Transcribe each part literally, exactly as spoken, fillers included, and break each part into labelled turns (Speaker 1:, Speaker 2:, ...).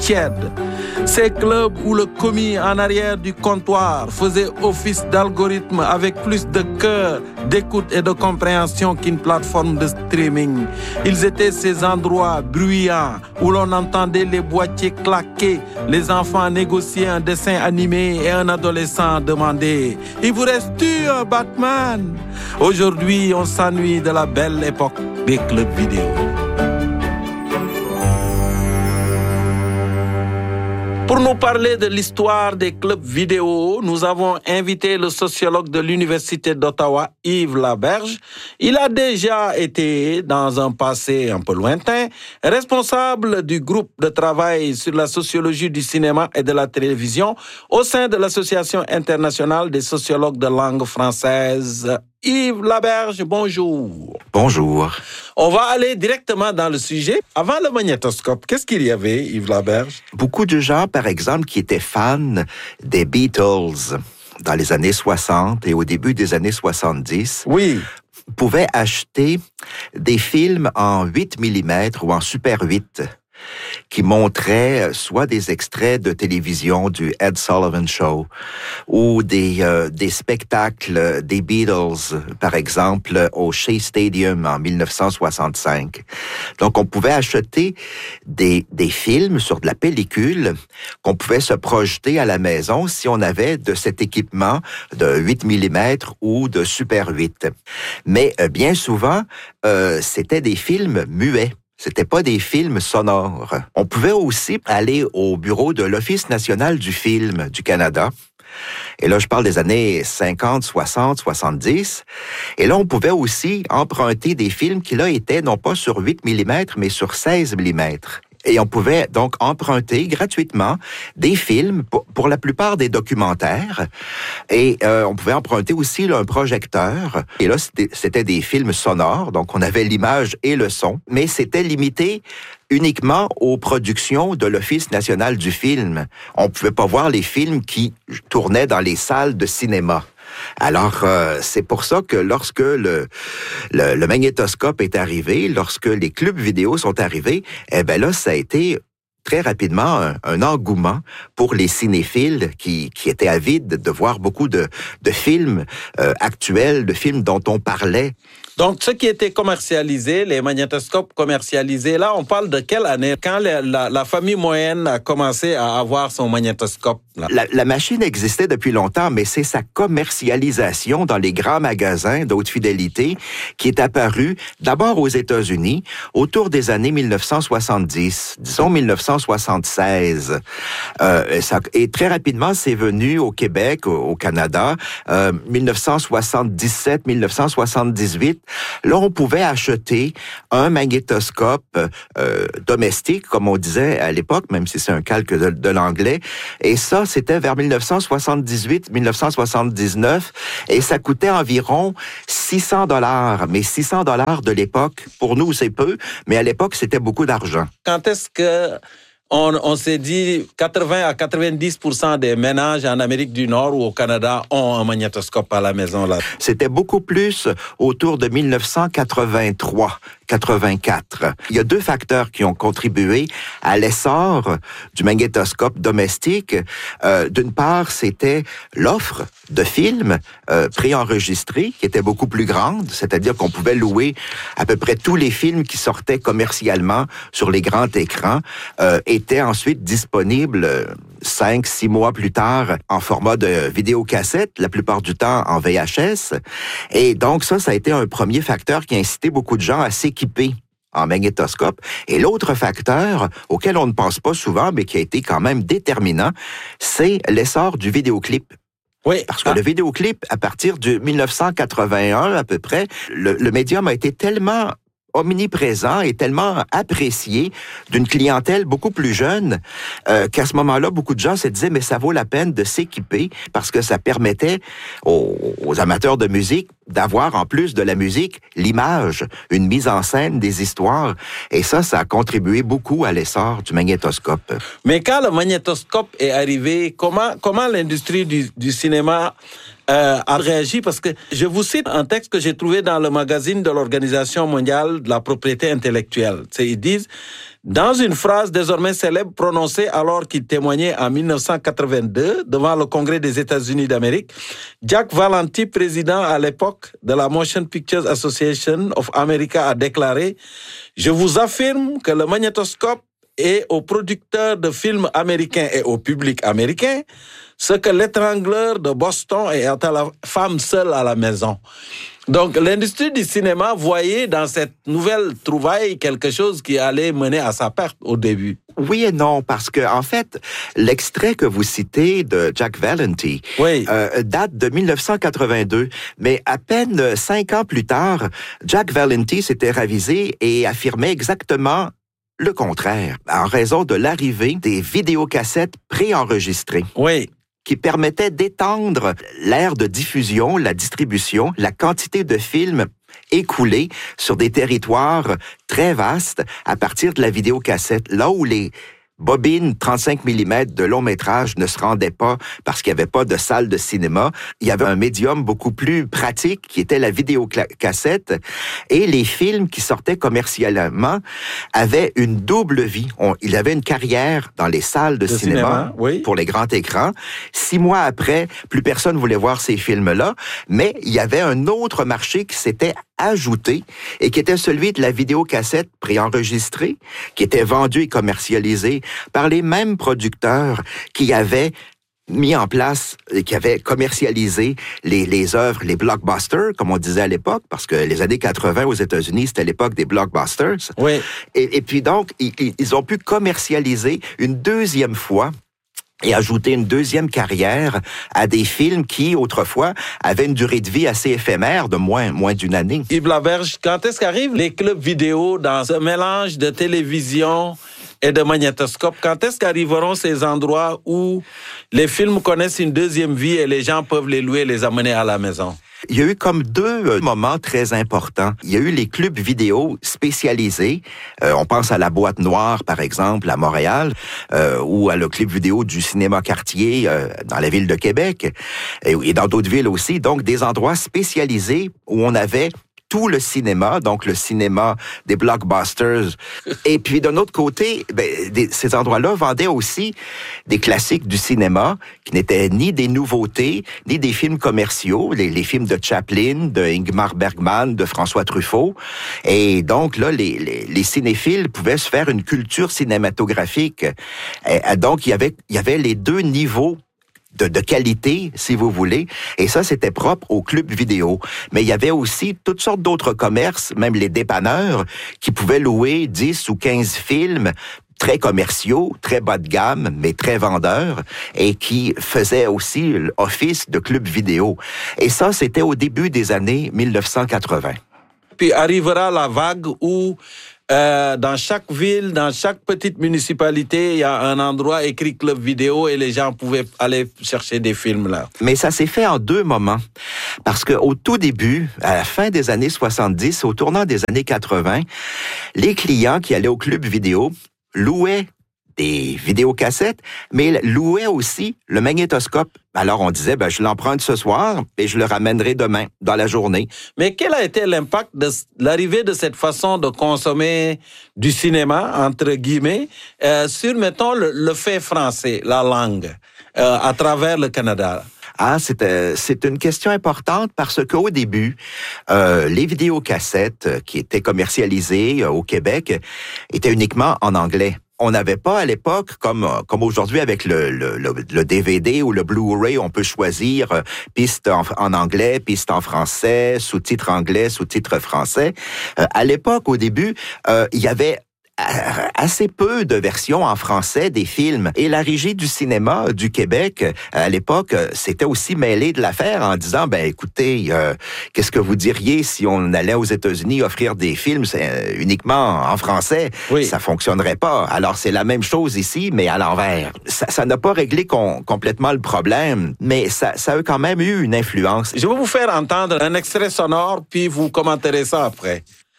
Speaker 1: tiède. Ces clubs où le commis en arrière du comptoir faisait office d'algorithme avec plus de cœur, d'écoute et de compréhension qu'une plateforme de streaming. Ils étaient ces endroits bruyants où l'on entendait les boîtiers claquer, les enfants négocier un dessin animé et un adolescent demander « Il vous reste-tu un Batman ?» Aujourd'hui, on s'ennuie de la belle époque des clubs vidéo. Pour nous parler de l'histoire des clubs vidéo, nous avons invité le sociologue de l'Université d'Ottawa, Yves Laberge. Il a déjà été, dans un passé un peu lointain, responsable du groupe de travail sur la sociologie du cinéma et de la télévision au sein de l'Association internationale des sociologues de langue française. Yves Laberge, bonjour.
Speaker 2: Bonjour.
Speaker 1: On va aller directement dans le sujet. Avant le magnétoscope, qu'est-ce qu'il y avait, Yves Laberge?
Speaker 2: Beaucoup de gens, par exemple, qui étaient fans des Beatles dans les années soixante et au début des années soixante-dix,
Speaker 1: oui,
Speaker 2: pouvaient acheter des films en huit millimètres ou en Super huit qui montraient soit des extraits de télévision du Ed Sullivan Show ou des euh, des spectacles des Beatles, par exemple, au Shea Stadium en dix-neuf cent soixante-cinq. Donc, on pouvait acheter des des films sur de la pellicule qu'on pouvait se projeter à la maison si on avait de cet équipement de huit millimètres ou de Super huit. Mais euh, bien souvent, euh, c'était des films muets. C'était pas des films sonores. On pouvait aussi aller au bureau de l'Office national du film du Canada. Et là, je parle des années cinquante, soixante, soixante-dix. Et là, on pouvait aussi emprunter des films qui, là, étaient non pas sur huit millimètres, mais sur seize millimètres. Et on pouvait donc emprunter gratuitement des films, pour, pour la plupart des documentaires. Et euh, on pouvait emprunter aussi là, un projecteur. Et là, c'était, c'était des films sonores, donc on avait l'image et le son. Mais c'était limité uniquement aux productions de l'Office national du film. On pouvait pas voir les films qui tournaient dans les salles de cinéma. Alors, euh, c'est pour ça que lorsque le, le, le magnétoscope est arrivé, lorsque les clubs vidéo sont arrivés, eh ben là, ça a été très rapidement un, un engouement pour les cinéphiles qui, qui étaient avides de voir beaucoup de, de films euh, actuels, de films dont on parlait.
Speaker 1: Donc, ce qui était commercialisé, les magnétoscopes commercialisés, là, on parle de quelle année? Quand la, la, la famille moyenne a commencé à avoir son magnétoscope? Là.
Speaker 2: La, la machine existait depuis longtemps, mais c'est sa commercialisation dans les grands magasins d'haute fidélité qui est apparue d'abord aux États-Unis autour des années dix-neuf cent soixante-dix, disons dix-neuf cent soixante-seize. Euh, ça, et très rapidement, c'est venu au Québec, au, au Canada, euh, dix-neuf cent soixante-dix-sept, dix-neuf cent soixante-dix-huit. Là, on pouvait acheter un magnétoscope euh, domestique, comme on disait à l'époque, même si c'est un calque de, de l'anglais. Et ça, c'était vers dix-neuf cent soixante-dix-huit, dix-neuf cent soixante-dix-neuf. Et ça coûtait environ six cents dollars. Mais six cents dollars de l'époque, pour nous, c'est peu. Mais à l'époque, c'était beaucoup d'argent.
Speaker 1: Quand est-ce que On, on s'est dit quatre-vingts à quatre-vingt-dix pour cent des ménages en Amérique du Nord ou au Canada ont un magnétoscope à la maison là?
Speaker 2: C'était beaucoup plus autour de dix-neuf cent quatre-vingt-trois, quatre-vingt-quatre. Il y a deux facteurs qui ont contribué à l'essor du magnétoscope domestique. Euh, d'une part, c'était l'offre de films euh, préenregistrés qui était beaucoup plus grande, c'est-à-dire qu'on pouvait louer à peu près tous les films qui sortaient commercialement sur les grands écrans euh, étaient ensuite disponibles cinq, six mois plus tard en format de vidéocassette, la plupart du temps en V H S. Et donc ça, ça a été un premier facteur qui a incité beaucoup de gens à s'équiper en magnétoscope. Et l'autre facteur, auquel on ne pense pas souvent, mais qui a été quand même déterminant, c'est l'essor du vidéoclip.
Speaker 1: Oui.
Speaker 2: Parce que ah. le vidéoclip, à partir de dix-neuf cent quatre-vingt-un à peu près, le, le médium a été tellement omniprésent et tellement apprécié d'une clientèle beaucoup plus jeune euh, qu'à ce moment-là, beaucoup de gens se disaient mais ça vaut la peine de s'équiper parce que ça permettait aux, aux amateurs de musique d'avoir en plus de la musique l'image, une mise en scène des histoires. Et ça, ça a contribué beaucoup à l'essor du magnétoscope.
Speaker 1: Mais quand le magnétoscope est arrivé, comment comment l'industrie du, du cinéma euh, a réagi parce que je vous cite un texte que j'ai trouvé dans le magazine de l'Organisation mondiale de la propriété intellectuelle. C'est, ils disent, dans une phrase désormais célèbre prononcée alors qu'il témoignait en dix-neuf cent quatre-vingt-deux devant le Congrès des États-Unis d'Amérique, Jack Valenti, président à l'époque de la Motion Picture Association of America, a déclaré « Je vous affirme que le magnétoscope est aux producteurs de films américains et au public américain ce que l'étrangleur de Boston est à la femme seule à la maison. » Donc, l'industrie du cinéma voyait dans cette nouvelle trouvaille quelque chose qui allait mener à sa perte au début.
Speaker 2: Oui et non, parce que en fait, l'extrait que vous citez de Jack Valenti
Speaker 1: oui.
Speaker 2: euh, date de dix-neuf cent quatre-vingt-deux, mais à peine cinq ans plus tard, Jack Valenti s'était ravisé et affirmait exactement le contraire, en raison de l'arrivée des vidéocassettes préenregistrées.
Speaker 1: Oui.
Speaker 2: Qui permettait d'étendre l'ère de diffusion, la distribution, la quantité de films écoulés sur des territoires très vastes à partir de la vidéocassette, là où les bobines trente-cinq millimètres de long métrage ne se rendaient pas parce qu'il n'y avait pas de salle de cinéma. Il y avait un médium beaucoup plus pratique qui était la vidéocassette et les films qui sortaient commercialement avaient une double vie. On, il avait une carrière dans les salles de, de cinéma, cinéma oui. pour les grands écrans. Six mois après, plus personne voulait voir ces films-là, mais il y avait un autre marché qui s'était ajouté et qui était celui de la vidéocassette préenregistrée, qui était vendue et commercialisée par les mêmes producteurs qui avaient mis en place, qui avaient commercialisé les, les œuvres, les blockbusters, comme on disait à l'époque, parce que les années quatre-vingt aux États-Unis, c'était l'époque des blockbusters.
Speaker 1: Oui.
Speaker 2: Et, et puis donc, ils, ils ont pu commercialiser une deuxième fois et ajouter une deuxième carrière à des films qui, autrefois, avaient une durée de vie assez éphémère, de moins, moins d'une année.
Speaker 1: Yves Laberge, quand est-ce qu'arrivent les clubs vidéo dans ce mélange de télévision et de magnétoscope? Quand est-ce qu'arriveront ces endroits où les films connaissent une deuxième vie et les gens peuvent les louer et les amener à la maison?
Speaker 2: Il y a eu comme deux moments très importants. Il y a eu les clubs vidéo spécialisés. Euh, on pense à la Boîte Noire, par exemple, à Montréal, euh, ou à le club vidéo du Cinéma Cartier euh, dans la ville de Québec, et, et dans d'autres villes aussi. Donc, des endroits spécialisés où on avait tout le cinéma, donc le cinéma des blockbusters. Et puis, d'un autre côté, ben, des, ces endroits-là vendaient aussi des classiques du cinéma qui n'étaient ni des nouveautés, ni des films commerciaux, les, les films de Chaplin, de Ingmar Bergman, de François Truffaut. Et donc, là, les, les, les cinéphiles pouvaient se faire une culture cinématographique. Et, donc, il y avait, il y avait les deux niveaux De, de qualité, si vous voulez. Et ça, c'était propre aux clubs vidéo. Mais il y avait aussi toutes sortes d'autres commerces, même les dépanneurs, qui pouvaient louer dix ou quinze films très commerciaux, très bas de gamme, mais très vendeurs, et qui faisaient aussi office de clubs vidéo. Et ça, c'était au début des années dix-neuf cent quatre-vingt.
Speaker 1: Puis arrivera la vague où Euh, dans chaque ville, dans chaque petite municipalité, il y a un endroit écrit club vidéo et les gens pouvaient aller chercher des films là.
Speaker 2: Mais ça s'est fait en deux moments. Parce qu'au tout début, à la fin des années soixante-dix, au tournant des années quatre-vingt, les clients qui allaient au club vidéo louaient des vidéocassettes, mais louaient aussi le magnétoscope. Alors, on disait, ben, je l'emprunte ce soir et je le ramènerai demain, dans la journée.
Speaker 1: Mais quel a été l'impact de l'arrivée de cette façon de consommer du cinéma, entre guillemets, euh, sur, mettons, le, le fait français, la langue, euh, à travers le Canada?
Speaker 2: Ah, c'est, euh, c'est une question importante parce qu'au début, euh, les vidéocassettes qui étaient commercialisées euh, au Québec étaient uniquement en anglais. On n'avait pas à l'époque, comme comme aujourd'hui avec le, le, le, le D V D ou le Blu-ray, on peut choisir euh, piste en, en anglais, piste en français, sous-titres anglais, sous-titres français. Euh, à l'époque, au début, euh, il y avait assez peu de versions en français des films. Et la Régie du cinéma du Québec, à l'époque, s'était aussi mêlée de l'affaire en disant, ben écoutez, euh, qu'est-ce que vous diriez si on allait aux États-Unis offrir des films euh, uniquement en français?
Speaker 1: Oui.
Speaker 2: Ça fonctionnerait pas. Alors, c'est la même chose ici, mais à l'envers. Ça, ça n'a pas réglé con, complètement le problème, mais ça, ça a quand même eu une influence.
Speaker 1: Je vais vous faire entendre un extrait sonore, puis vous commenterez ça après.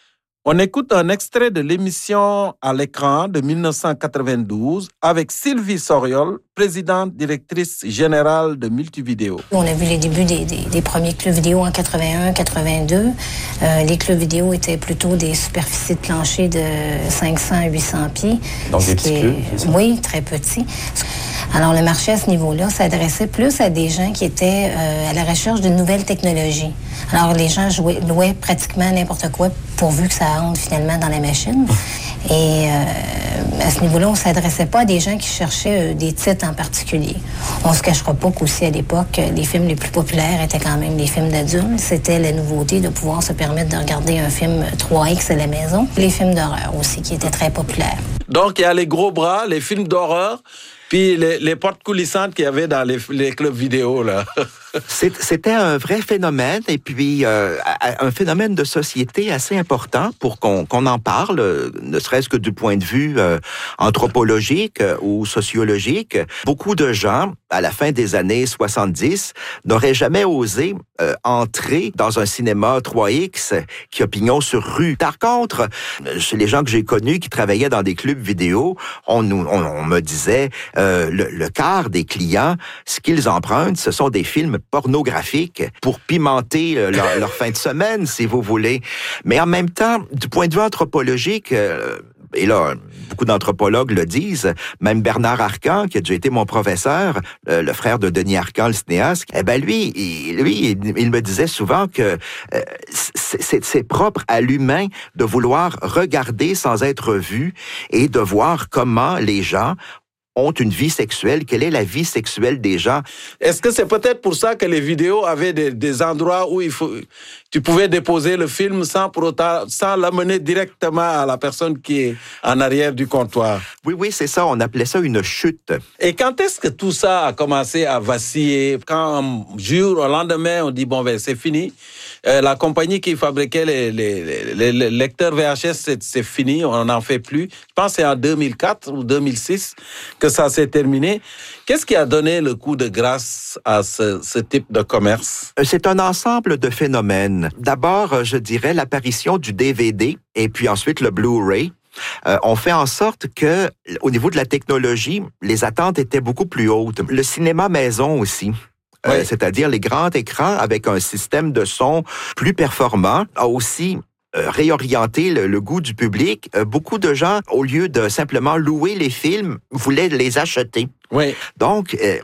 Speaker 1: On écoute un extrait de l'émission À l'écran de dix-neuf cent quatre-vingt-douze avec Sylvie Soriol, présidente directrice générale de Multividéo.
Speaker 3: On a vu les débuts des, des, des premiers clubs vidéo en quatre-vingt-un quatre-vingt-deux. Euh, les clubs vidéo étaient plutôt des superficies de plancher de cinq cents à huit cents pieds.
Speaker 4: Donc des petits clubs?
Speaker 3: Oui, très petits. Alors, le marché à ce niveau-là s'adressait plus à des gens qui étaient euh, à la recherche de nouvelles technologies. Alors, les gens jouaient, louaient pratiquement n'importe quoi pourvu que ça entre finalement dans la machine. Et euh, à ce niveau-là, on ne s'adressait pas à des gens qui cherchaient euh, des titres en particulier. On ne se cachera pas qu'aussi à l'époque, les films les plus populaires étaient quand même les films d'adultes. C'était la nouveauté de pouvoir se permettre de regarder un film trois X à la maison. Les films d'horreur aussi, qui étaient très populaires.
Speaker 1: Donc, il y a les gros bras, les films d'horreur, puis les, les portes coulissantes qu'il y avait dans les, les clubs vidéo, là.
Speaker 2: C'était un vrai phénomène, et puis euh, un phénomène de société assez important pour qu'on qu'on en parle, ne serait-ce que du point de vue euh, anthropologique euh, ou sociologique. Beaucoup de gens, à la fin des années soixante-dix, n'auraient jamais osé euh, entrer dans un cinéma trois X qui a pignon sur rue. Par contre, chez les gens que j'ai connus qui travaillaient dans des clubs vidéo, on, nous, on, on me disait euh, le, le quart des clients, ce qu'ils empruntent, ce sont des films pornographiques pour pimenter leur, leur fin de semaine, si vous voulez. Mais en même temps, du point de vue anthropologique, euh, et là, beaucoup d'anthropologues le disent, même Bernard Arcan, qui a déjà été mon professeur, le, le frère de Denis Arcan, le cinéaste, eh ben lui, il, lui, il, il me disait souvent que euh, c'est, c'est propre à l'humain de vouloir regarder sans être vu et de voir comment les gens ont une vie sexuelle. Quelle est la vie sexuelle des gens?
Speaker 1: Est-ce que c'est peut-être pour ça que les vidéos avaient des, des endroits où il faut, tu pouvais déposer le film sans pour autant, sans l'amener directement à la personne qui est en arrière du comptoir?
Speaker 2: Oui, oui, c'est ça. On appelait ça une chute.
Speaker 1: Et quand est-ce que tout ça a commencé à vaciller? Quand un jour, au lendemain, on dit, bon, ben, c'est fini. Euh, la compagnie qui fabriquait les, les, les, les lecteurs V H S, c'est, c'est fini, on n'en fait plus. Je pense que c'est en deux mille quatre ou deux mille six que ça s'est terminé. Qu'est-ce qui a donné le coup de grâce à ce, ce type de commerce?
Speaker 2: C'est un ensemble de phénomènes. D'abord, je dirais l'apparition du D V D et puis ensuite le Blu-ray. Euh, on fait en sorte que, au niveau de la technologie, les attentes étaient beaucoup plus hautes. Le cinéma maison aussi. Euh, oui. C'est-à-dire les grands écrans avec un système de son plus performant, a aussi euh, réorienté le, le goût du public. Euh, beaucoup de gens, au lieu de simplement louer les films, voulaient les acheter.
Speaker 1: Oui.
Speaker 2: Donc, euh,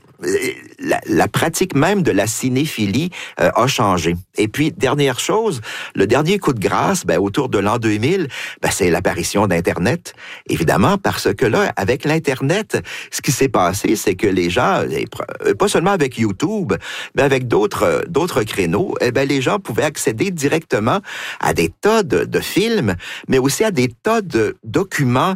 Speaker 2: la, la pratique même de la cinéphilie euh, a changé. Et puis, dernière chose, le dernier coup de grâce, ben, autour de l'an deux mille, ben, c'est l'apparition d'Internet. Évidemment, parce que là, avec l'Internet, ce qui s'est passé, c'est que les gens, pas seulement avec YouTube, mais avec d'autres d'autres créneaux, eh ben, les gens pouvaient accéder directement à des tas de, de films, mais aussi à des tas de documents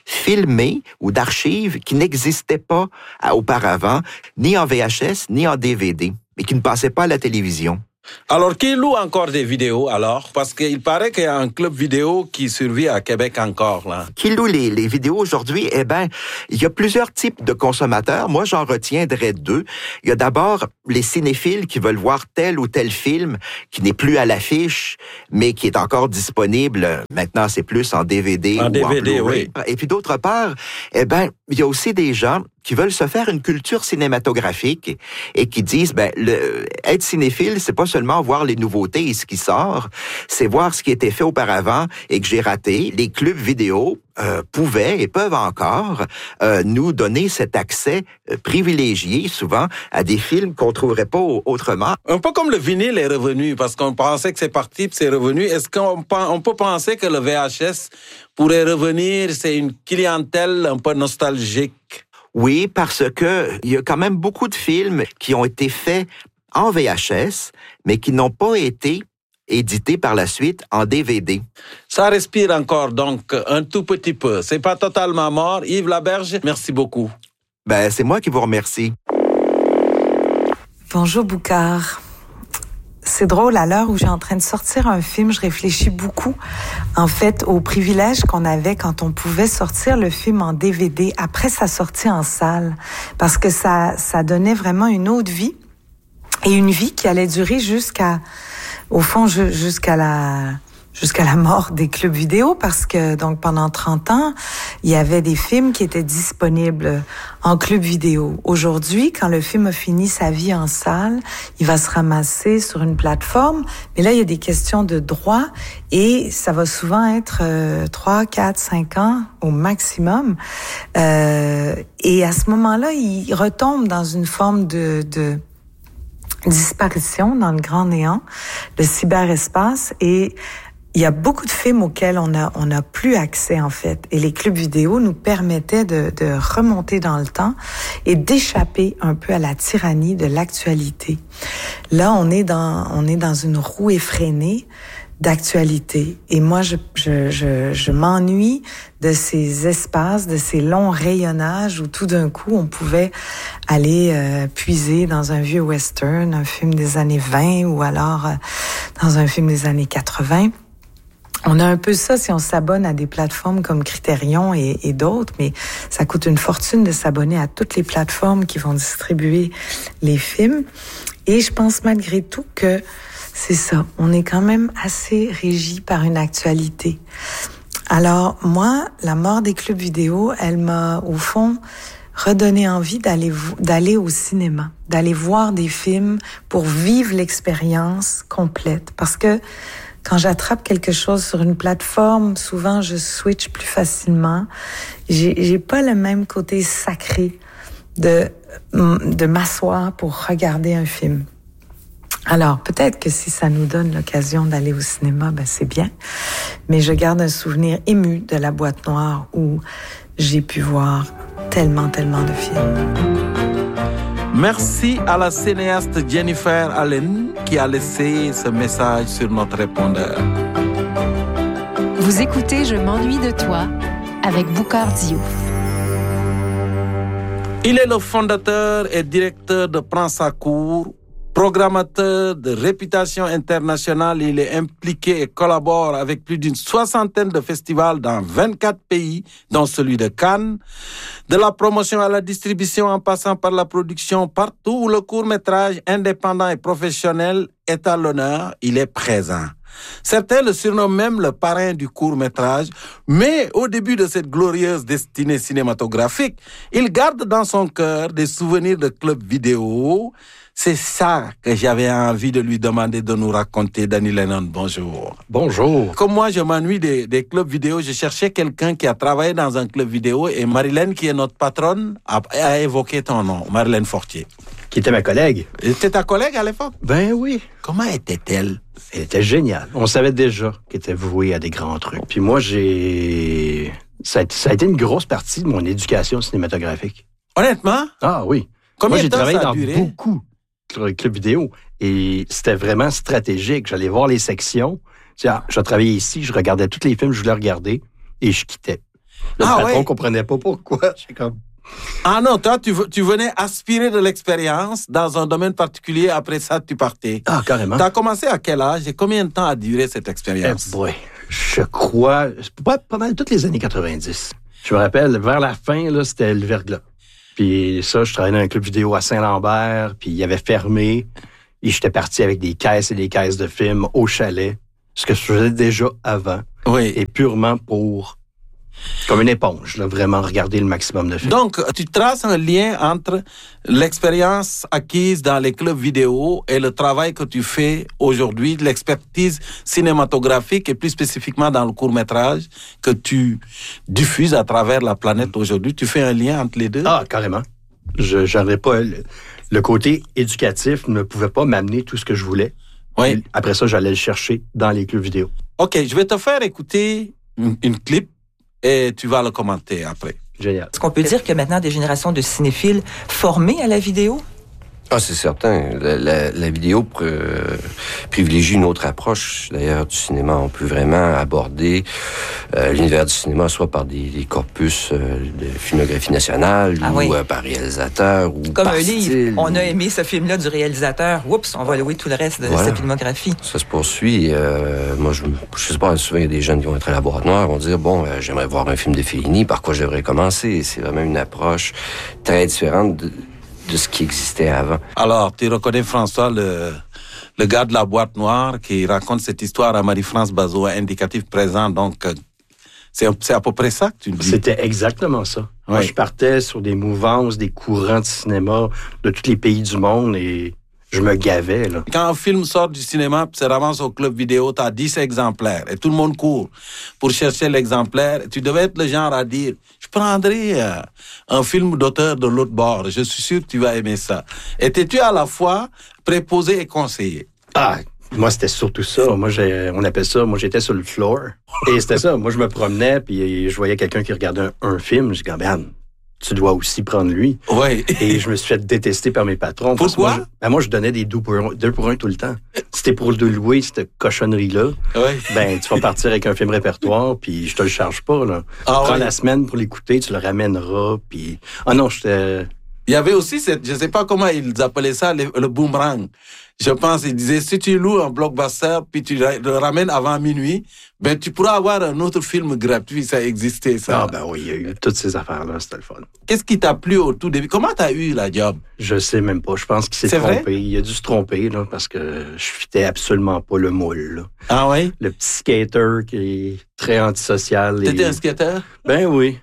Speaker 2: filmés ou d'archives qui n'existaient pas auparavant, ni en V H S, ni en D V D, mais qui ne passaient pas à la télévision.
Speaker 1: Alors, qui loue encore des vidéos, alors? Parce qu'il paraît qu'il y a un club vidéo qui survit à Québec encore, là.
Speaker 2: Qui loue les, les vidéos aujourd'hui? Eh bien, il y a plusieurs types de consommateurs. Moi, j'en retiendrai deux. Il y a d'abord les cinéphiles qui veulent voir tel ou tel film qui n'est plus à l'affiche, mais qui est encore disponible. Maintenant, c'est plus en D V D
Speaker 1: en
Speaker 2: ou
Speaker 1: D V D,
Speaker 2: en Blu-ray.
Speaker 1: Oui.
Speaker 2: Et puis, d'autre part, eh bien, il y a aussi des gens qui veulent se faire une culture cinématographique et qui disent, ben, le, être cinéphile, c'est pas seulement voir les nouveautés et ce qui sort, c'est voir ce qui était fait auparavant et que j'ai raté. Les clubs vidéo euh, pouvaient et peuvent encore euh, nous donner cet accès euh, privilégié, souvent, à des films qu'on trouverait pas autrement.
Speaker 1: Un peu comme le vinyle est revenu, parce qu'on pensait que c'est parti puis c'est revenu. Est-ce qu'on on peut penser que le V H S pourrait revenir? C'est une clientèle un peu nostalgique.
Speaker 2: Oui, parce que il y a quand même beaucoup de films qui ont été faits en V H S, mais qui n'ont pas été édités par la suite en D V D.
Speaker 1: Ça respire encore, donc, un tout petit peu. C'est pas totalement mort. Yves Laberge, merci beaucoup.
Speaker 2: Ben, c'est moi qui vous remercie.
Speaker 5: Bonjour, Boucard. C'est drôle, à l'heure où j'ai en train de sortir un film, je réfléchis beaucoup, en fait, au privilège qu'on avait quand on pouvait sortir le film en D V D après sa sortie en salle, parce que ça, ça donnait vraiment une autre vie, et une vie qui allait durer jusqu'à, au fond, jusqu'à la jusqu'à la mort des clubs vidéo parce que donc pendant trente ans, il y avait des films qui étaient disponibles en club vidéo. Aujourd'hui, quand le film a fini sa vie en salle, il va se ramasser sur une plateforme, mais là il y a des questions de droit et ça va souvent être euh, trois, quatre, cinq ans au maximum. Euh, et à ce moment-là, il retombe dans une forme de, de disparition dans le grand néant, le cyberespace, et il y a beaucoup de films auxquels on a on n'a plus accès en fait, et les clubs vidéo nous permettaient de, de remonter dans le temps et d'échapper un peu à la tyrannie de l'actualité. Là, on est dans on est dans une roue effrénée d'actualité, et moi je je je, je m'ennuie de ces espaces, de ces longs rayonnages où tout d'un coup on pouvait aller euh, puiser dans un vieux western, un film des années vingt, ou alors euh, dans un film des années quatre-vingts. On a un peu ça si on s'abonne à des plateformes comme Criterion et, et d'autres, mais ça coûte une fortune de s'abonner à toutes les plateformes qui vont distribuer les films. Et je pense malgré tout que c'est ça, on est quand même assez régi par une actualité. Alors moi, la mort des clubs vidéo, elle m'a au fond redonné envie d'aller d'aller au cinéma, d'aller voir des films pour vivre l'expérience complète, parce que quand j'attrape quelque chose sur une plateforme, souvent je switch plus facilement. J'ai, j'ai pas le même côté sacré de de m'asseoir pour regarder un film. Alors, peut-être que si ça nous donne l'occasion d'aller au cinéma, ben c'est bien. Mais je garde un souvenir ému de la boîte noire où j'ai pu voir tellement, tellement de films.
Speaker 1: Merci à la cinéaste Jennifer Allen qui a laissé ce message sur notre répondeur.
Speaker 4: Vous écoutez Je m'ennuie de toi avec Boucar Diouf.
Speaker 1: Il est le fondateur et directeur de Prends sa cour, programmateur de réputation internationale. Il est impliqué et collabore avec plus d'une soixantaine de festivals dans vingt-quatre pays, dont celui de Cannes. De la promotion à la distribution en passant par la production, partout où le court-métrage indépendant et professionnel est à l'honneur, il est présent. Certains le surnomment même le parrain du court-métrage, mais au début de cette glorieuse destinée cinématographique, il garde dans son cœur des souvenirs de clubs vidéo. C'est ça que j'avais envie de lui demander de nous raconter. Danny Lennon, bonjour.
Speaker 6: Bonjour.
Speaker 1: Comme moi, je m'ennuie des, des clubs vidéo. Je cherchais quelqu'un qui a travaillé dans un club vidéo et Marilyn, qui est notre patronne, a, a évoqué ton nom, Marilyn Fortier.
Speaker 6: Qui était ma collègue.
Speaker 1: Était ta collègue à l'époque?
Speaker 6: Ben oui.
Speaker 1: Comment était-elle?
Speaker 6: Elle était géniale. On savait déjà qu'elle était vouée à des grands trucs. Puis moi, j'ai... Ça a, ça a été une grosse partie de mon éducation cinématographique.
Speaker 1: Honnêtement?
Speaker 6: Ah oui.
Speaker 1: Combien
Speaker 6: moi,
Speaker 1: de temps ça a
Speaker 6: j'ai travaillé
Speaker 1: duré?
Speaker 6: dans beaucoup de clubs vidéo. Et c'était vraiment stratégique. J'allais voir les sections. Ah, je travaillais ici, je regardais tous les films que je voulais regarder et je quittais. Le
Speaker 1: ah,
Speaker 6: patron
Speaker 1: ouais?
Speaker 6: comprenait pas pourquoi. J'étais comme...
Speaker 1: Ah non, toi, tu, tu venais aspirer de l'expérience dans un domaine particulier. Après ça, tu partais.
Speaker 6: Ah, carrément.
Speaker 1: Tu as commencé à quel âge et combien de temps a duré cette expérience?
Speaker 6: Eh boy, je crois, pas, pas mal toutes les années quatre-vingt-dix. Je me rappelle, vers la fin, là, c'était le verglas. Puis ça, je travaillais dans un club vidéo à Saint-Lambert, puis il avait fermé. Et j'étais parti avec des caisses et des caisses de films au chalet, ce que je faisais déjà avant.
Speaker 1: Oui.
Speaker 6: Et purement pour... Comme une éponge, là, vraiment regarder le maximum de films.
Speaker 1: Donc, tu traces un lien entre l'expérience acquise dans les clubs vidéo et le travail que tu fais aujourd'hui, l'expertise cinématographique et plus spécifiquement dans le court-métrage que tu diffuses à travers la planète aujourd'hui. Tu fais un lien entre les deux?
Speaker 6: Ah, carrément. Je j'avais pas... Le, le côté éducatif ne pouvait pas m'amener tout ce que je voulais.
Speaker 1: Oui.
Speaker 6: Après ça, j'allais le chercher dans les clubs vidéo.
Speaker 1: OK, je vais te faire écouter une, une clip et tu vas le commenter après.
Speaker 6: Génial.
Speaker 7: Est-ce qu'on peut dire qu'il y a maintenant des générations de cinéphiles formés à la vidéo?
Speaker 8: Ah, c'est certain. La, la, la vidéo euh, privilégie une autre approche, d'ailleurs, du cinéma. On peut vraiment aborder euh, l'univers du cinéma, soit par des, des corpus euh, de filmographie nationale,
Speaker 7: ah,
Speaker 8: ou
Speaker 7: oui.
Speaker 8: euh, par réalisateur, ou
Speaker 7: Comme
Speaker 8: par
Speaker 7: un livre.
Speaker 8: style.
Speaker 7: On a aimé ce film-là du réalisateur. Oups, on va louer tout le reste de
Speaker 8: voilà.
Speaker 7: sa filmographie.
Speaker 8: Ça se poursuit. Euh, moi, je, je sais pas, souvent, il y a des jeunes qui vont être à la boîte noire, vont dire, bon, euh, j'aimerais voir un film de Fellini, par quoi je devrais commencer? C'est vraiment une approche très différente de, de ce qui existait avant.
Speaker 1: Alors, tu reconnais, François, le, le gars de la boîte noire qui raconte cette histoire à Marie-France Bazot, indicatif présent. Donc, euh, c'est, c'est à peu près ça que tu me dis.
Speaker 6: C'était exactement ça. Ouais. Moi, je partais sur des mouvances, des courants de cinéma de tous les pays du monde et je me gavais, là.
Speaker 1: Quand un film sort du cinéma, puis se ramasse au club vidéo, t'as dix exemplaires et tout le monde court pour chercher l'exemplaire. Tu devais être le genre à dire, je prendrai euh, un film d'auteur de l'autre bord. Je suis sûr que tu vas aimer ça. Étais-tu à la fois préposé et conseillé?
Speaker 6: Ah, moi, c'était surtout ça. Moi, j'ai, on appelle ça, moi, j'étais sur le floor. Et c'était ça. Moi, je me promenais, puis je voyais quelqu'un qui regardait un, un film. Je dis, man, tu dois aussi prendre lui.
Speaker 1: Oui.
Speaker 6: Et je me suis fait détester par mes patrons.
Speaker 1: Pourquoi?
Speaker 6: Moi, je, ben moi, je donnais des deux pour un, deux pour un tout le temps. C'était pour le louer, cette cochonnerie-là.
Speaker 1: Oui.
Speaker 6: Ben, tu vas partir avec un film répertoire, puis je te le charge pas, là.
Speaker 1: Ah,
Speaker 6: Prends
Speaker 1: oui.
Speaker 6: la semaine pour l'écouter, tu le ramèneras, puis... Ah non, j'étais...
Speaker 1: Il y avait aussi, cette, je ne sais pas comment ils appelaient ça, le, le boomerang. Je pense, ils disaient, si tu loues un blockbuster, puis tu le ramènes avant minuit, ben tu pourras avoir un autre film gratuit. Ça existait, ça.
Speaker 6: Ah ben oui, il y a eu toutes ces affaires-là, c'était le fun.
Speaker 1: Qu'est-ce qui t'a plu au tout début? Comment t'as eu la job?
Speaker 6: Je sais même pas. Je pense qu'il s'est
Speaker 1: C'est
Speaker 6: trompé.
Speaker 1: vrai?
Speaker 6: Il a dû se tromper, là, parce que je fitais absolument pas le moule, là.
Speaker 1: Ah oui?
Speaker 6: Le petit skater qui est très antisocial.
Speaker 1: T'étais
Speaker 6: et...
Speaker 1: un skater?
Speaker 6: Ben oui.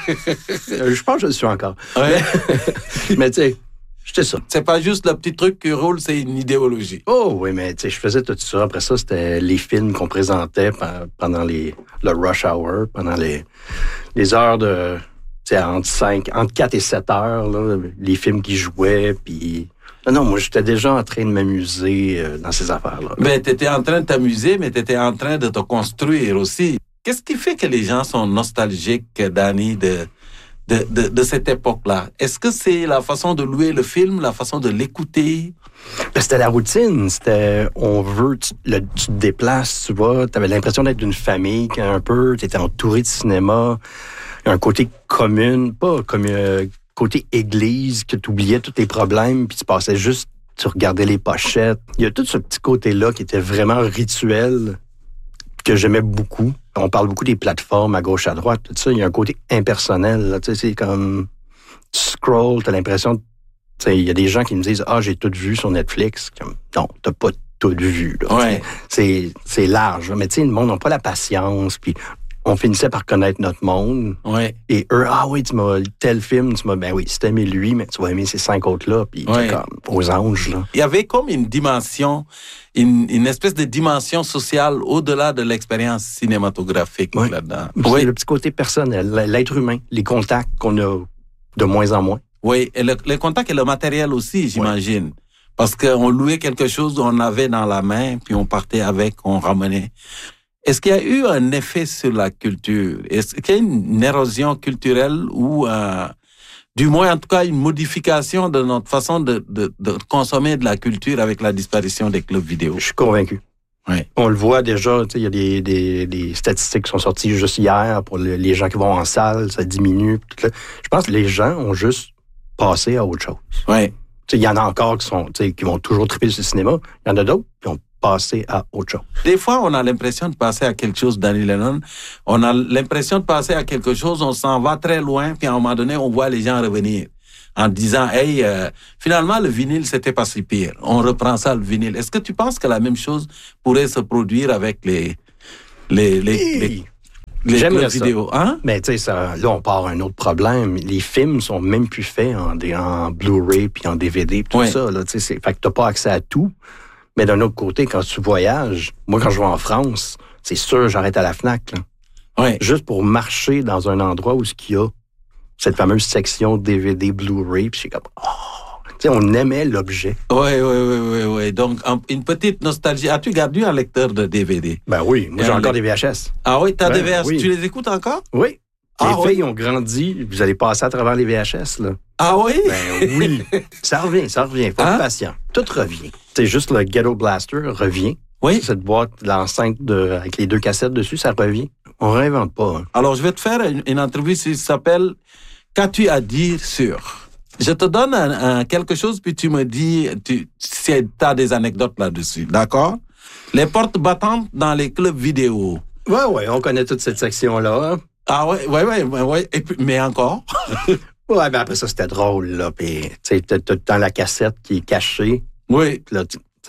Speaker 6: Je pense que je le suis encore.
Speaker 1: Ouais.
Speaker 6: Mais, mais tu sais, j'étais ça.
Speaker 1: C'est pas juste le petit truc qui roule, c'est une idéologie.
Speaker 6: Oh oui, mais tu sais, je faisais tout ça. Après ça, c'était les films qu'on présentait pendant les, le rush hour, pendant les, les heures de... Tu sais, entre, cinq, entre quatre et sept heures, là, les films qui jouaient, puis... Non, non, moi, j'étais déjà en train de m'amuser euh, dans ces affaires-là.
Speaker 1: Ben, t'étais en train de t'amuser, mais t'étais en train de te construire aussi. Qu'est-ce qui fait que les gens sont nostalgiques, Danny, de, de, de, de cette époque-là? Est-ce que c'est la façon de louer le film, la façon de l'écouter?
Speaker 6: Ben, c'était la routine. C'était, on veut, tu, le, tu te déplaces, tu vois, t'avais l'impression d'être d'une famille, un peu, t'étais entouré de cinéma, un côté commune, pas comme... Euh, côté église, que tu oubliais tous tes problèmes, puis tu passais juste, tu regardais les pochettes. Il y a tout ce petit côté-là qui était vraiment rituel, que j'aimais beaucoup. On parle beaucoup des plateformes à gauche, à droite, tout ça. Il y a un côté impersonnel, là. Tu sais, c'est comme... Tu scrolls, t'as l'impression... Tu sais, il y a des gens qui me disent « Ah, j'ai tout vu sur Netflix. » Comme, non, t'as pas tout vu, là.
Speaker 1: Ouais.
Speaker 6: C'est, c'est large, là. Mais tu sais, le monde n'a pas la patience, puis... On finissait par connaître notre monde.
Speaker 1: Ouais.
Speaker 6: Et eux, ah oui, tu m'as tel film, tu m'as, ben oui, si t'as aimé lui, mais tu vas aimer ces cinq autres-là, puis
Speaker 1: Ouais.
Speaker 6: comme aux anges, là.
Speaker 1: Il y avait comme une dimension, une, une espèce de dimension sociale au-delà de l'expérience cinématographique
Speaker 6: Ouais.
Speaker 1: là-dedans.
Speaker 6: C'est
Speaker 1: Oui,
Speaker 6: le petit côté personnel, l'être humain, les contacts qu'on a de moins en moins.
Speaker 1: oui. Et le, le contact et le matériel aussi, j'imagine. Parce qu'on louait quelque chose qu'on avait dans la main, puis on partait avec, on ramenait. Est-ce qu'il y a eu un effet sur la culture? Est-ce qu'il y a une érosion culturelle ou, euh, du moins, en tout cas, une modification de notre façon de, de, de consommer de la culture avec la disparition des clubs vidéo?
Speaker 6: Je suis convaincu.
Speaker 1: Oui.
Speaker 6: On le voit déjà, il y a des, des, des statistiques qui sont sorties juste hier pour le, les gens qui vont en salle, ça diminue. Tout là. Je pense que les gens ont juste passé à autre chose.
Speaker 1: Oui.
Speaker 6: Il y en a encore qui, sont, qui vont toujours triper sur le cinéma. Il y en a d'autres qui ont passé à autre chose.
Speaker 1: Des fois, on a l'impression de passer à quelque chose, Danny Lennon. On a l'impression de passer à quelque chose, on s'en va très loin, puis à un moment donné, on voit les gens revenir en disant, hey, euh, finalement, le vinyle, c'était pas si pire. On reprend ça, le vinyle. Est-ce que tu penses que la même chose pourrait se produire avec les, les, les, les, les
Speaker 6: J'aimerais
Speaker 1: clubs
Speaker 6: ça.
Speaker 1: vidéo? Hein?
Speaker 6: Mais tu sais, ça, là, on part à un autre problème. Les films sont même plus faits en, en Blu-ray puis en D V D, tout
Speaker 1: Oui.
Speaker 6: ça. Là, tu sais, c'est- fait que t'as pas accès à tout. Mais d'un autre côté, quand tu voyages, moi, quand je vais en France, c'est sûr, j'arrête à la FNAC, là.
Speaker 1: Oui.
Speaker 6: Juste pour marcher dans un endroit où il y a cette fameuse section D V D Blu-ray, puis c'est comme, oh! Tu sais, on aimait l'objet.
Speaker 1: Oui, oui, oui, oui, oui. Donc, un- une petite nostalgie. As-tu gardé un lecteur de D V D?
Speaker 6: Ben oui, moi, j'ai
Speaker 1: Et
Speaker 6: encore
Speaker 1: les-
Speaker 6: des V H S.
Speaker 1: Ah oui, t'as
Speaker 6: Ben
Speaker 1: des V H S.
Speaker 6: oui.
Speaker 1: Tu les écoutes encore?
Speaker 6: Oui.
Speaker 1: Ah
Speaker 6: les
Speaker 1: oui?
Speaker 6: filles ont grandi, vous allez passer à travers les V H S, là.
Speaker 1: Ah oui?
Speaker 6: Ben oui. Ça revient, ça revient. Faut
Speaker 1: Hein?
Speaker 6: être patient. Tout revient. C'est juste le Ghetto Blaster revient.
Speaker 1: Oui.
Speaker 6: Cette boîte, l'enceinte de, avec les deux cassettes dessus, ça revient. On réinvente pas. Hein.
Speaker 1: Alors, je vais te faire une, une entrevue qui s'appelle « Qu'as-tu à dire sur ?» Je te donne un, un- quelque chose, puis tu me dis tu, si tu as des anecdotes là-dessus. D'accord? Les portes battantes dans les clubs vidéo.
Speaker 6: Ouais, ouais, on connaît toute cette section-là. Hein.
Speaker 1: Ah ouais, ouais, ouais, ouais, ouais. Et puis, mais encore?
Speaker 6: Ouais, ben après ça, c'était drôle, là. Puis, tu sais, t'as t'as tout le temps la cassette qui est cachée.
Speaker 1: Oui.
Speaker 6: Puis là, tu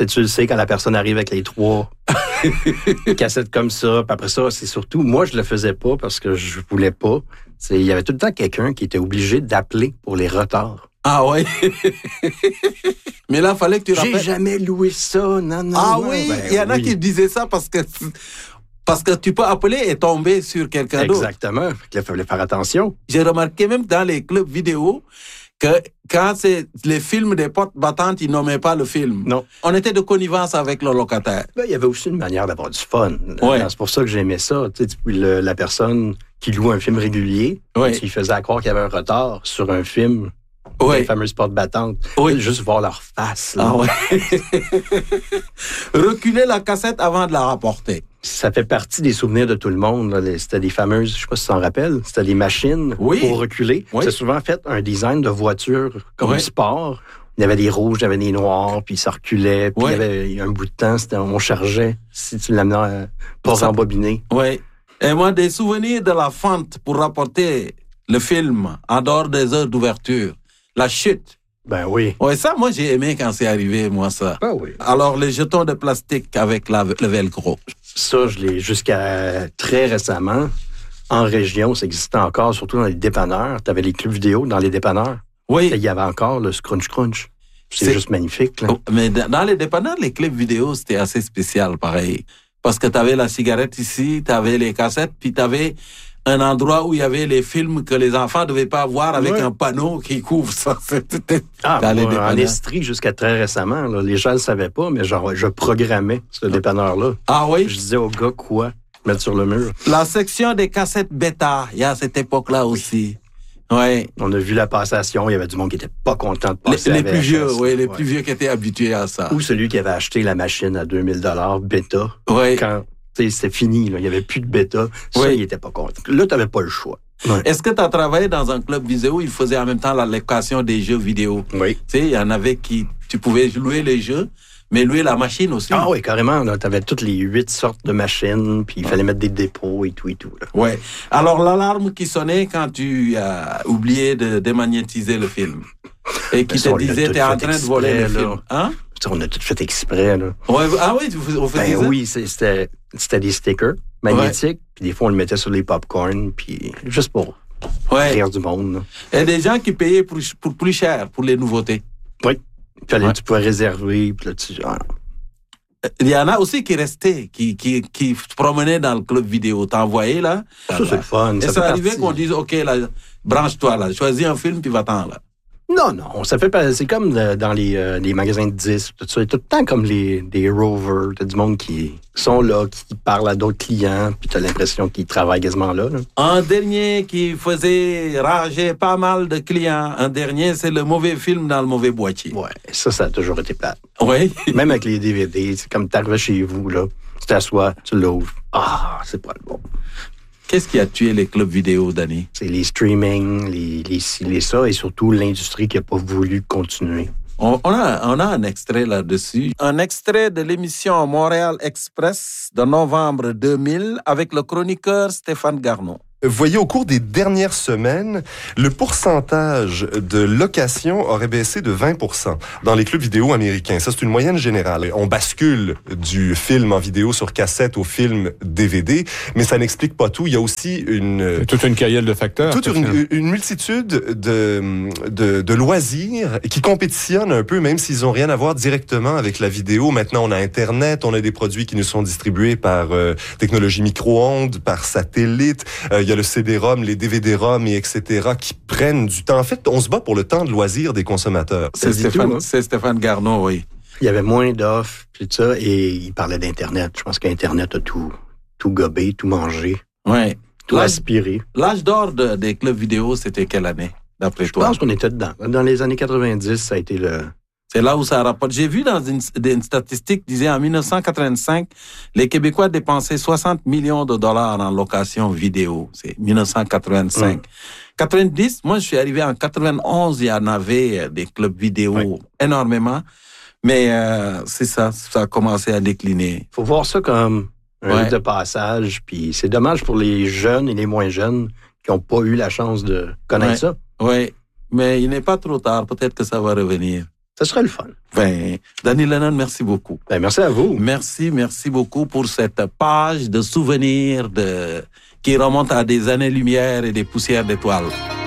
Speaker 6: T'sais, tu le sais quand la personne arrive avec les trois cassettes comme ça. Puis après ça, c'est surtout, moi, je le faisais pas parce que je voulais pas. T'sais, il y avait tout le temps quelqu'un qui était obligé d'appeler pour les retards.
Speaker 1: Ah ouais. Mais là, il fallait que tu
Speaker 6: J'ai
Speaker 1: rappelles.
Speaker 6: jamais loué ça, non, non.
Speaker 1: Ah
Speaker 6: non.
Speaker 1: oui,
Speaker 6: Ben
Speaker 1: il y en a
Speaker 6: oui.
Speaker 1: qui disaient ça parce que parce que tu peux appeler et tomber sur quelqu'un d'autre.
Speaker 6: Exactement. Fait qu'il fallait faire attention.
Speaker 1: J'ai remarqué même dans les clubs vidéo que quand c'est les films des portes battantes, ils nommaient pas le film.
Speaker 6: Non.
Speaker 1: On était de connivence avec le locataire.
Speaker 6: Ben, il y avait aussi une manière d'avoir du fun.
Speaker 1: Ouais.
Speaker 6: C'est pour ça que j'aimais ça. Tu sais, le- la personne qui loue un film régulier,
Speaker 1: Ouais.
Speaker 6: qui faisait à croire qu'il y avait un retard sur un film,
Speaker 1: Ouais.
Speaker 6: les fameuses portes battantes.
Speaker 1: Oui.
Speaker 6: Juste voir leur face. là.
Speaker 1: Ah ouais. Reculer la cassette avant de la rapporter.
Speaker 6: Ça fait partie des souvenirs de tout le monde. Là. Les- C'était des fameuses, je sais pas si tu t'en rappelles, c'était des machines
Speaker 1: Oui.
Speaker 6: pour reculer.
Speaker 1: Oui.
Speaker 6: C'est souvent fait un design de voiture comme
Speaker 1: Oui.
Speaker 6: sport. Il y avait des rouges, il y avait des noirs, puis ça reculait. Puis
Speaker 1: Oui.
Speaker 6: il y avait il y a un bout de temps, c'était on chargeait si tu l'amenais euh, pas
Speaker 1: Ça-
Speaker 6: rembobiné.
Speaker 1: Oui. Et moi, des souvenirs de la fente pour rapporter le film en dehors des heures d'ouverture. La chute.
Speaker 6: Ben oui.
Speaker 1: Ouais, ça, moi, j'ai aimé quand c'est arrivé, moi, ça.
Speaker 6: Ben oui.
Speaker 1: Alors, les jetons de plastique avec la, le velcro.
Speaker 6: Ça, je l'ai jusqu'à très récemment. En région, ça existait encore, surtout dans les dépanneurs. Tu avais les clubs vidéo dans les dépanneurs. Et
Speaker 1: Oui.
Speaker 6: il y avait encore le Scrunch Crunch. C'est
Speaker 1: C'est-
Speaker 6: juste magnifique. Là.
Speaker 1: Oh, mais dans dans les dépanneurs, les clips vidéo, c'était assez spécial, pareil. Parce que tu avais la cigarette ici, tu avais les cassettes, puis tu avais un endroit où il y avait les films que les enfants ne devaient pas voir avec
Speaker 6: Ouais.
Speaker 1: un panneau qui couvre ça. C'était
Speaker 6: Ah,
Speaker 1: dans les
Speaker 6: moi, en
Speaker 1: dépanneurs.
Speaker 6: Estrie, jusqu'à très récemment, là, les gens ne le savaient pas, mais genre, je programmais ce dépanneur-là.
Speaker 1: Ah oui?
Speaker 6: Je disais aux gars quoi mettre sur le mur.
Speaker 1: La section des cassettes bêta, il y a cette époque-là aussi. Ouais.
Speaker 6: On a vu la passation, il y avait du monde qui était pas content de
Speaker 1: Les,
Speaker 6: passer
Speaker 1: les
Speaker 6: à
Speaker 1: plus
Speaker 6: V H S,
Speaker 1: vieux, oui, les
Speaker 6: ouais.
Speaker 1: plus vieux qui étaient habitués à ça.
Speaker 6: Ou celui qui avait acheté la machine à deux mille dollars bêta.
Speaker 1: Oui.
Speaker 6: Quand tu sais, c'était fini, là, il n'y avait plus de bêta. Ça,
Speaker 1: Oui.
Speaker 6: il était pas content. Là, tu n'avais pas le choix. Ouais.
Speaker 1: Est-ce que tu as travaillé dans un club vidéo où il faisait en même temps la location des jeux vidéo?
Speaker 6: Oui.
Speaker 1: Tu sais, il y en avait qui, tu pouvais louer les jeux, mais louer la machine aussi.
Speaker 6: Ah oui, carrément. Tu avais toutes les huit sortes de machines, puis il fallait mettre des dépôts et tout et tout. Là.
Speaker 1: Ouais. Alors, l'alarme qui sonnait quand tu as oublié de démagnétiser le film et qui
Speaker 6: Mais ça, on
Speaker 1: te
Speaker 6: l'a
Speaker 1: disait
Speaker 6: tout
Speaker 1: t'es en
Speaker 6: fait
Speaker 1: train de voler le
Speaker 6: exprès,
Speaker 1: film.
Speaker 6: là.
Speaker 1: Hein?
Speaker 6: Ça, on a tout fait exprès. Là.
Speaker 1: Ouais, ah oui, vous, vous faisiez
Speaker 6: Ben
Speaker 1: ça?
Speaker 6: oui, c'est- c'était, c'était des stickers magnétiques, puis des fois, on le mettait sur les popcorn, puis juste pour
Speaker 1: Ouais.
Speaker 6: rire du monde. Là.
Speaker 1: Il y a des gens qui payaient pour, pour plus cher pour les nouveautés.
Speaker 6: Oui. Puis là,
Speaker 1: Ouais.
Speaker 6: tu pouvais réserver, puis là, tu... Ah,
Speaker 1: Il y en a aussi qui restaient, qui, qui, qui se promenaient dans le club vidéo. T'as envoyé, là?
Speaker 6: ça, c'est le fun.
Speaker 1: Et
Speaker 6: ça
Speaker 1: ça
Speaker 6: fait
Speaker 1: arrivait
Speaker 6: partie.
Speaker 1: qu'on dise, OK, là, branche-toi, là, choisis un film, puis va-t'en, là.
Speaker 6: Non, non, ça fait pas. C'est comme de- dans les, euh, les magasins de disques, tout ça. Tout le temps comme les, des rovers. T'as du monde qui sont là, qui parlent à d'autres clients, puis t'as l'impression qu'ils travaillent quasiment là. là.
Speaker 1: Un dernier qui faisait rager pas mal de clients, un dernier, c'est le mauvais film dans le mauvais boîtier.
Speaker 6: Ouais, ça, ça a toujours été plate.
Speaker 1: Oui.
Speaker 6: Même avec les D V D, c'est comme t'arrives chez vous, là, tu t'assois, tu l'ouvres. Ah, c'est pas le bon.
Speaker 1: Qu'est-ce qui a tué les clubs vidéo, Danny?
Speaker 6: C'est les streaming, les, les ci, les ça, et surtout l'industrie qui n'a pas voulu continuer.
Speaker 1: On, on, a, on a un extrait là-dessus. Un extrait de l'émission Montréal Express de novembre deux mille avec le chroniqueur Stéphane Garneau.
Speaker 9: Vous voyez, au cours des dernières semaines, le pourcentage de location aurait baissé de vingt pour cent dans les clubs vidéo américains. Ça, c'est une moyenne générale. On bascule du film en vidéo sur cassette au film D V D, mais ça n'explique pas tout. Il y a aussi une...
Speaker 10: Toute une cahier de facteurs.
Speaker 9: Toute une, une multitude de, de, de loisirs qui compétitionnent un peu, même s'ils n'ont rien à voir directement avec la vidéo. Maintenant, on a Internet, on a des produits qui nous sont distribués par euh, technologie micro-ondes, par satellite. Euh, il y a le C D-ROM, les D V D-ROM, et et cetera, qui prennent du temps. En fait, on se bat pour le temps de loisir des consommateurs.
Speaker 1: C'est
Speaker 6: dit
Speaker 1: Stéphane,
Speaker 6: tout, hein?
Speaker 1: c'est Stéphane Garneau, oui.
Speaker 6: Il y avait moins d'offres, puis tout ça, et il parlait d'Internet. Je pense qu'Internet a tout, tout gobé, tout mangé,
Speaker 1: Ouais.
Speaker 6: tout
Speaker 1: L'âge,
Speaker 6: aspiré.
Speaker 1: l'âge d'or de- des clubs vidéo, c'était quelle année, d'après
Speaker 6: Je
Speaker 1: toi?
Speaker 6: pense qu'on était dedans. Dans les années quatre-vingt-dix, ça a été le...
Speaker 1: C'est là où ça rapporte. J'ai vu dans une, une statistique, disait en mille neuf cent quatre-vingt-cinq, les Québécois dépensaient soixante millions de dollars en location vidéo. C'est mille neuf cent quatre-vingt-cinq.
Speaker 6: Mm.
Speaker 1: quatre-vingt-dix, moi je suis arrivé en quatre-vingt-onze, il y en avait des clubs vidéo
Speaker 6: Oui.
Speaker 1: énormément. Mais euh, c'est ça, ça a commencé à décliner.
Speaker 6: faut voir ça comme un
Speaker 1: Ouais.
Speaker 6: rite de passage, puis c'est dommage pour les jeunes et les moins jeunes qui n'ont pas eu la chance de connaître
Speaker 1: Ouais.
Speaker 6: ça.
Speaker 1: Oui, mais il n'est pas trop tard. Peut-être que ça va revenir.
Speaker 6: Ça serait le fun.
Speaker 1: Ben, Danny Lennon, merci beaucoup.
Speaker 6: Ben, merci à vous.
Speaker 1: Merci, merci beaucoup pour cette page de souvenirs de, qui remonte à des années-lumière et des poussières d'étoiles.